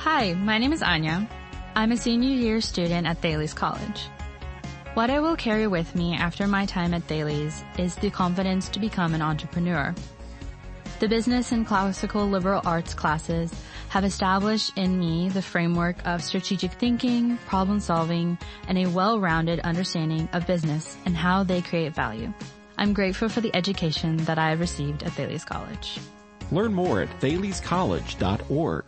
Hi, my name is Anya. I'm a senior year student at Thales College. What I will carry with me after my time at Thales is the confidence to become an entrepreneur. The business and classical liberal arts classes have established in me the framework of strategic thinking, problem solving, and a well-rounded understanding of business and how they create value. I'm grateful for the education that I have received at Thales College. Learn more at thalescollege.org.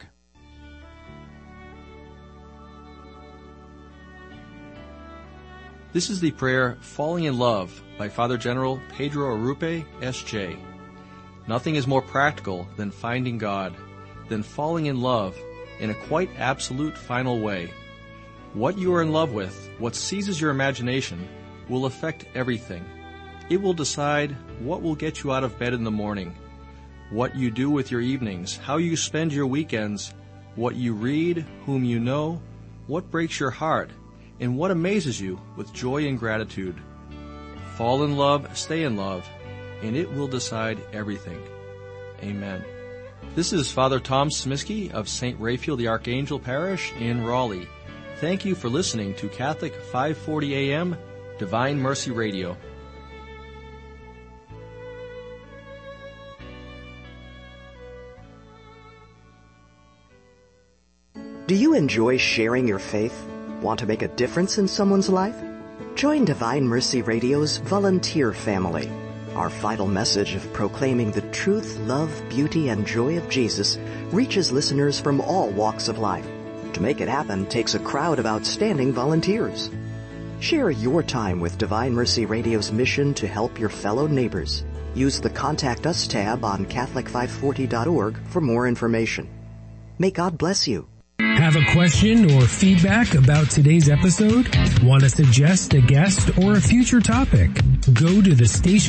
This is the prayer, Falling in Love, by Father General Pedro Arrupe, S.J. Nothing is more practical than finding God, than falling in love in a quite absolute final way. What you are in love with, what seizes your imagination, will affect everything. It will decide what will get you out of bed in the morning, what you do with your evenings, how you spend your weekends, what you read, whom you know, what breaks your heart, and what amazes you with joy and gratitude. Fall in love, stay in love, and it will decide everything. Amen. This is Father Tom Smiskey of St. Raphael the Archangel Parish in Raleigh. Thank you for listening to Catholic 540 AM, Divine Mercy Radio. Do you enjoy sharing your faith? Want to make a difference in someone's life? Join Divine Mercy Radio's volunteer family. Our vital message of proclaiming the truth, love, beauty, and joy of Jesus reaches listeners from all walks of life. To make it happen takes a crowd of outstanding volunteers. Share your time with Divine Mercy Radio's mission to help your fellow neighbors. Use the Contact Us tab on Catholic540.org for more information. May God bless you. Have a question or feedback about today's episode? Want to suggest a guest or a future topic? Go to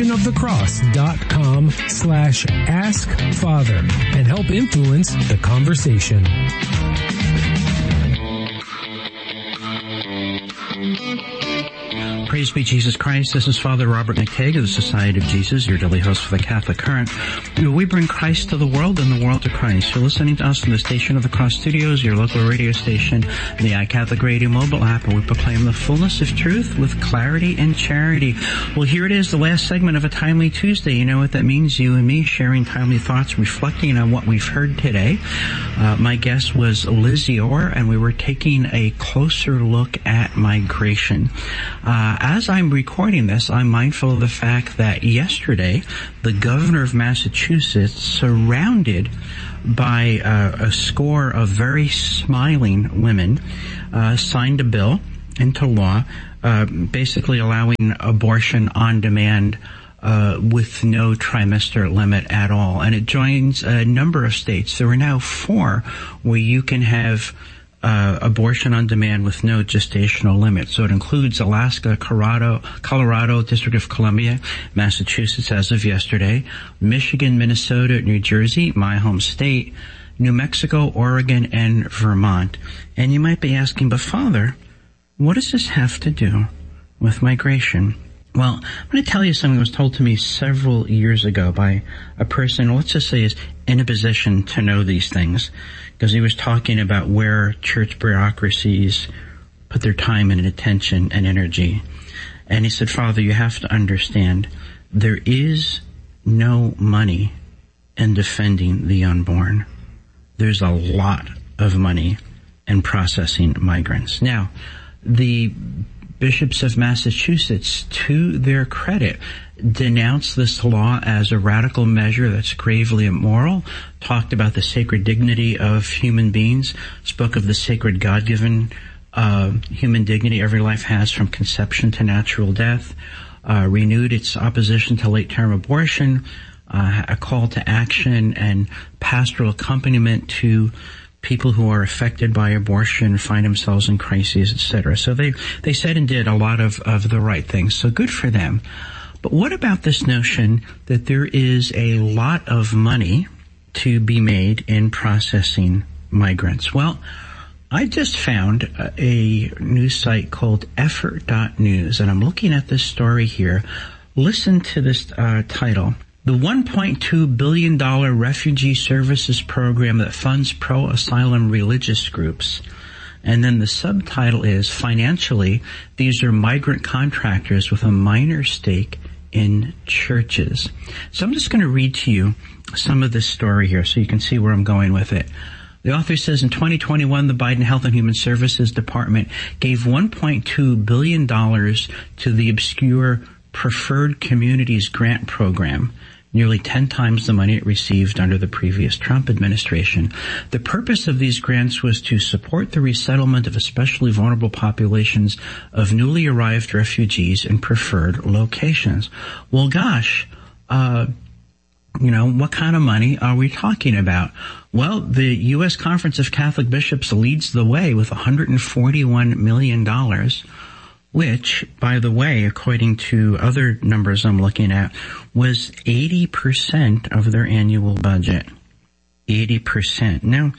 thestationofthecross.com/askfather and help influence the conversation. Praise be Jesus Christ. This is Father Robert McTague of the Society of Jesus, your daily host for the Catholic Current. We bring Christ to the world and the world to Christ. You're listening to us in the Station of the Cross Studios, your local radio station, the iCatholic Radio mobile app, and we proclaim the fullness of truth with clarity and charity. Well, here it is, the last segment of a Timely Tuesday. You know what that means? You and me sharing timely thoughts, reflecting on what we've heard today. My guest was Lizzie Orr, and we were taking a closer look at migration. As I'm recording this, I'm mindful of the fact that yesterday, the governor of Massachusetts, surrounded by a score of very smiling women, signed a bill into law, basically allowing abortion on demand with no trimester limit at all. And it joins a number of states. There are now 4 where you can have abortion on demand with no gestational limit. So it includes Alaska, Colorado, District of Columbia, Massachusetts as of yesterday, Michigan, Minnesota, New Jersey, my home state, New Mexico, Oregon, and Vermont. And you might be asking, but Father, what does this have to do with migration? Well, I'm going to tell you something that was told to me several years ago by a person, let's just say, is in a position to know these things, because he was talking about where church bureaucracies put their time and attention and energy. And he said, Father, you have to understand, there is no money in defending the unborn. There's a lot of money in processing migrants. Now, the bishops of Massachusetts, to their credit, denounced this law as a radical measure that's gravely immoral, talked about the sacred dignity of human beings, spoke of the sacred God-given human dignity every life has from conception to natural death, renewed its opposition to late-term abortion, a call to action and pastoral accompaniment to people who are affected by abortion, find themselves in crises, etc. So they said and did a lot of the right things. So good for them. But what about this notion that there is a lot of money to be made in processing migrants? Well, I just found a news site called effort.news, and I'm looking at this story here. Listen to this title. The $1.2 billion refugee services program that funds pro-asylum religious groups. And then the subtitle is, financially, these are migrant contractors with a minor stake in churches. So I'm just going to read to you some of this story here so you can see where I'm going with it. The author says in 2021, the Biden Health and Human Services Department gave $1.2 billion to the obscure Preferred Communities Grant Program, nearly 10 times the money it received under the previous Trump administration. The purpose of these grants was to support the resettlement of especially vulnerable populations of newly arrived refugees in preferred locations. Well, gosh, what kind of money are we talking about? Well, the U.S. Conference of Catholic Bishops leads the way with $141 million, which, by the way, according to other numbers I'm looking at, was 80% of their annual budget. 80%. Now,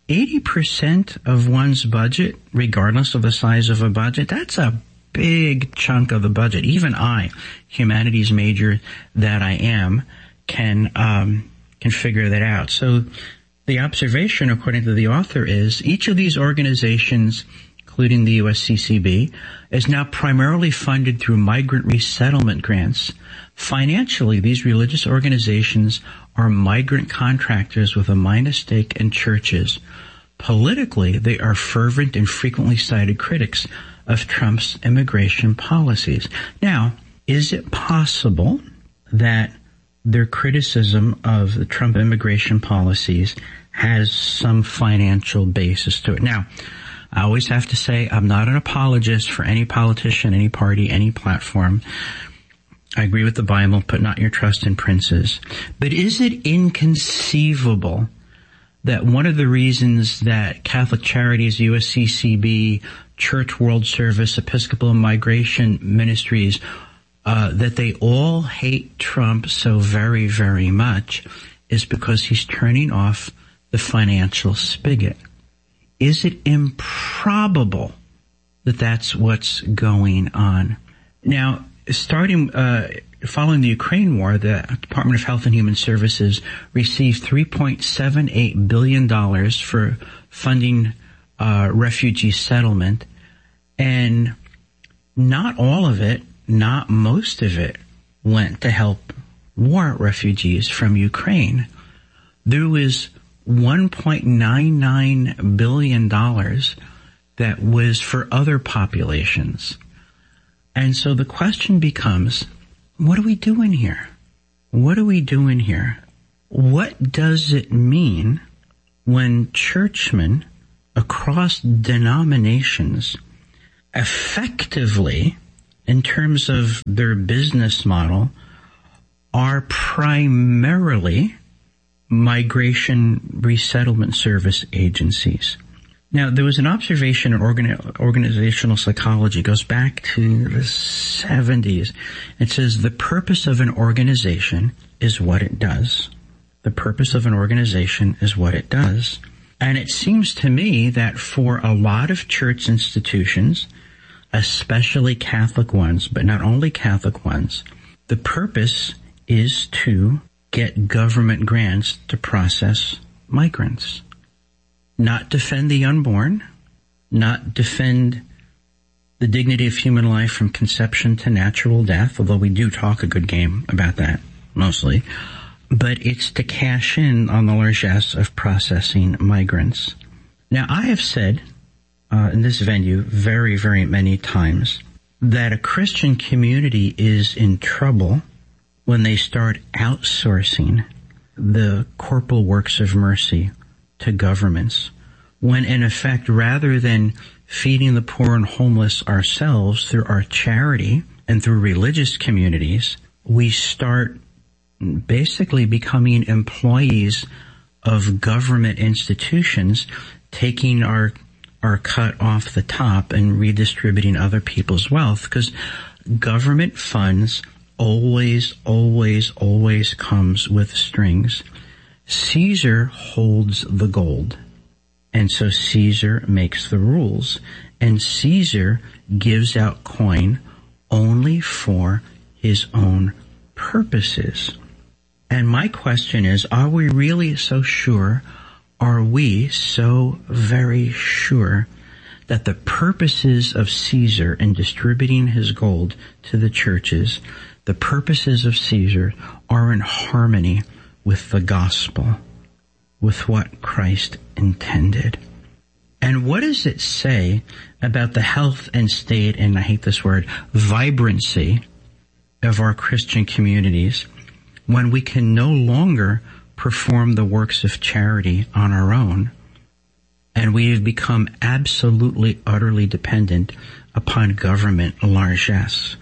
80% of one's budget, regardless of the size of a budget, that's a big chunk of the budget. Even I, humanities major that I am, can figure that out. So the observation, according to the author, is each of these organizations, including the USCCB, is now primarily funded through migrant resettlement grants. Financially, these religious organizations are migrant contractors with a minor stake in churches. Politically, they are fervent and frequently cited critics of Trump's immigration policies. Now, is it possible that their criticism of the Trump immigration policies has some financial basis to it? Now, I always have to say I'm not an apologist for any politician, any party, any platform. I agree with the Bible, put not your trust in princes. But is it inconceivable that one of the reasons that Catholic Charities, USCCB, Church World Service, Episcopal Migration Ministries, that they all hate Trump so very, very much is because he's turning off the financial spigot? Is it improbable that that's what's going on? Now, following the Ukraine war, the Department of Health and Human Services received $3.78 billion for funding refugee settlement, and not all of it, not most of it, went to help war refugees from Ukraine. There was $1.99 billion that was for other populations. And so the question becomes, what are we doing here? What are we doing here? What does it mean when churchmen across denominations effectively, in terms of their business model, are primarily migration resettlement service agencies? Now, there was an observation in organizational psychology, goes back to the 70s. It says the purpose of an organization is what it does. The purpose of an organization is what it does. And it seems to me that for a lot of church institutions, especially Catholic ones, but not only Catholic ones, the purpose is to get government grants to process migrants. Not defend the unborn, not defend the dignity of human life from conception to natural death, although we do talk a good game about that, mostly. But it's to cash in on the largesse of processing migrants. Now, I have said in this venue very, very many times that a Christian community is in trouble when they start outsourcing the corporal works of mercy to governments, when in effect, rather than feeding the poor and homeless ourselves through our charity and through religious communities, we start basically becoming employees of government institutions, taking our cut off the top and redistributing other people's wealth, because government funds always comes with strings. Caesar holds the gold, and so Caesar makes the rules, and Caesar gives out coin only for his own purposes. And my question is, are we really so sure? Are we so very sure that the purposes of Caesar in distributing his gold to the churches, the purposes of Caesar are in harmony with the gospel, with what Christ intended? And what does it say about the health and state, and I hate this word, vibrancy of our Christian communities when we can no longer perform the works of charity on our own, and we have become absolutely, utterly dependent upon government largesse?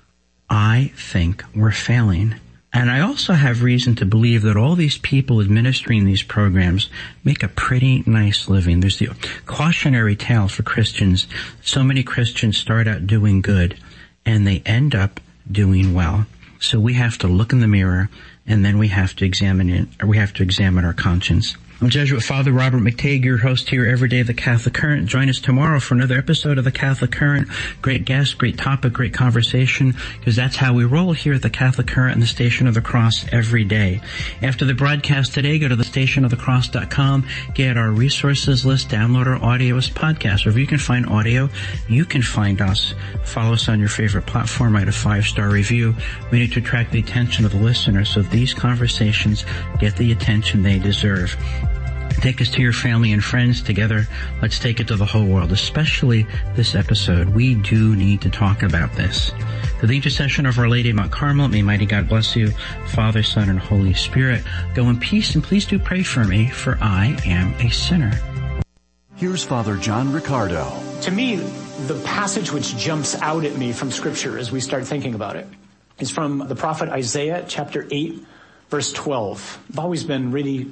I think we're failing. And I also have reason to believe that all these people administering these programs make a pretty nice living. There's the cautionary tale for Christians. So many Christians start out doing good, and they end up doing well. So we have to look in the mirror, and then we have to examine it, or we have to examine our conscience. I'm Jesuit Father Robert McTague, your host here every day of the Catholic Current. Join us tomorrow for another episode of the Catholic Current. Great guest, great topic, great conversation, because that's how we roll here at the Catholic Current and the Station of the Cross every day. After the broadcast today, go to thestationofthecross.com, get our resources list, download our audio as podcast. Wherever you can find audio, you can find us. Follow us on your favorite platform, write a 5-star review. We need to attract the attention of the listener so these conversations get the attention they deserve. Take us to your family and friends together. Let's take it to the whole world, especially this episode. We do need to talk about this. To the intercession of Our Lady of Mount Carmel, may mighty God bless you, Father, Son, and Holy Spirit. Go in peace, and please do pray for me, for I am a sinner. Here's Father John Riccardo. To me, the passage which jumps out at me from Scripture as we start thinking about it is from the prophet Isaiah, chapter 8, verse 12. I've always been really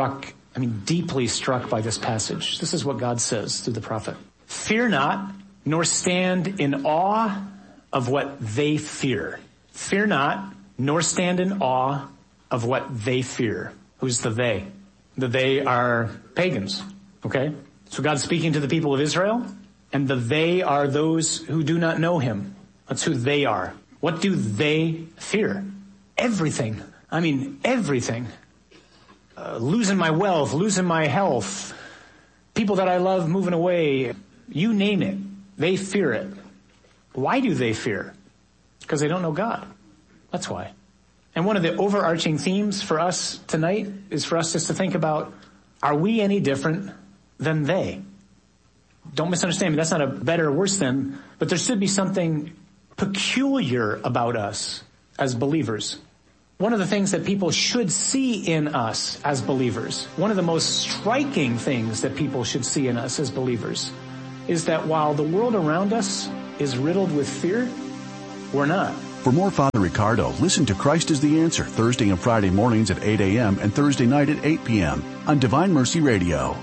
deeply struck by this passage. This is what God says through the prophet. Fear not, nor stand in awe of what they fear. Fear not, nor stand in awe of what they fear. Who's the they? The they are pagans, okay? So God's speaking to the people of Israel, and the they are those who do not know him. That's who they are. What do they fear? Everything. Everything. Losing my wealth, losing my health, people that I love moving away, you name it, they fear it. Why do they fear? Because they don't know God. That's why. And one of the overarching themes for us tonight is for us just to think about, are we any different than they? Don't misunderstand me, that's not a better or worse than, but there should be something peculiar about us as believers. One of the things that people should see in us as believers, one of the most striking things that people should see in us as believers, is that while the world around us is riddled with fear, we're not. For more Father Riccardo, listen to Christ is the Answer Thursday and Friday mornings at 8 a.m. and Thursday night at 8 p.m. on Divine Mercy Radio.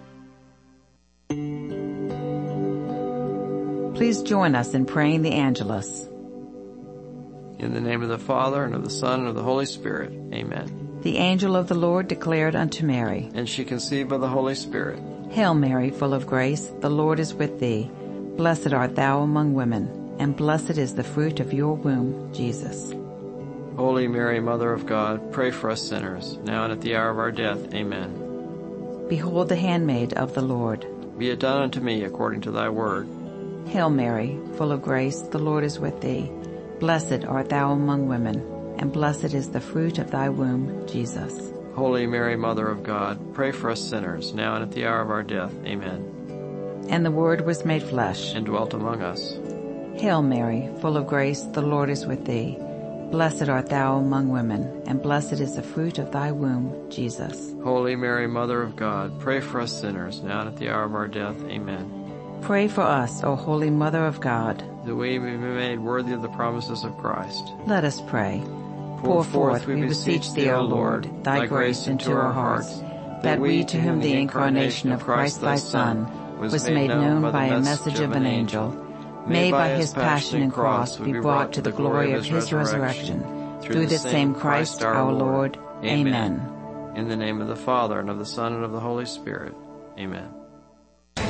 Please join us in praying the Angelus. In the name of the Father, and of the Son, and of the Holy Spirit. Amen. The angel of the Lord declared unto Mary, and she conceived by the Holy Spirit. Hail Mary, full of grace, the Lord is with thee. Blessed art thou among women, and blessed is the fruit of your womb, Jesus. Holy Mary, Mother of God, pray for us sinners, now and at the hour of our death. Amen. Behold the handmaid of the Lord. Be it done unto me according to thy word. Hail Mary, full of grace, the Lord is with thee. Blessed art thou among women, and blessed is the fruit of thy womb, Jesus. Holy Mary, Mother of God, pray for us sinners, now and at the hour of our death. Amen. And the Word was made flesh, and dwelt among us. Hail Mary, full of grace, the Lord is with thee. Blessed art thou among women, and blessed is the fruit of thy womb, Jesus. Holy Mary, Mother of God, pray for us sinners, now and at the hour of our death. Amen. Pray for us, O Holy Mother of God, that we may be made worthy of the promises of Christ. Let us pray. Pour forth, we beseech thee, O Lord, thy grace into our hearts, that we, to whom the incarnation of Christ thy Son was made known by a message of an angel, may by his passion and cross be brought to the glory of his resurrection, through the same Christ our Lord. Amen. In the name of the Father, and of the Son, and of the Holy Spirit. Amen.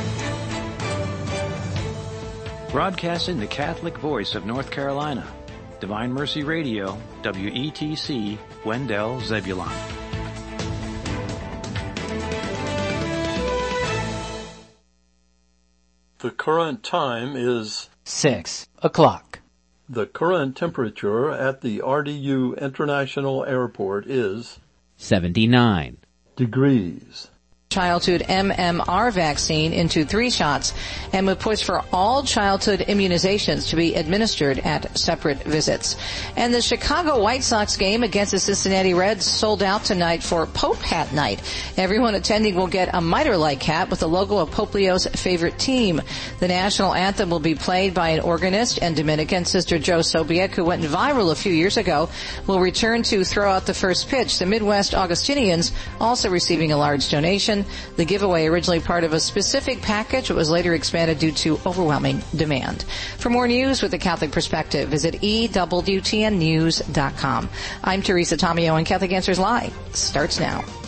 Broadcasting the Catholic voice of North Carolina, Divine Mercy Radio, WETC, Wendell, Zebulon. The current time is 6 o'clock. The current temperature at the RDU International Airport is 79 degrees. Childhood MMR vaccine into 3 shots and would push for all childhood immunizations to be administered at separate visits. And the Chicago White Sox game against the Cincinnati Reds sold out tonight for Pope Hat Night. Everyone attending will get a mitre-like hat with the logo of Pope Leo's favorite team. The national anthem will be played by an organist, and Dominican Sister Joe Sobiek, who went viral a few years ago, will return to throw out the first pitch. The Midwest Augustinians also receiving a large donation. The giveaway, originally part of a specific package, was later expanded due to overwhelming demand. For more news with the Catholic perspective, visit EWTNnews.com. I'm Teresa Tomeo, and Catholic Answers Live starts now.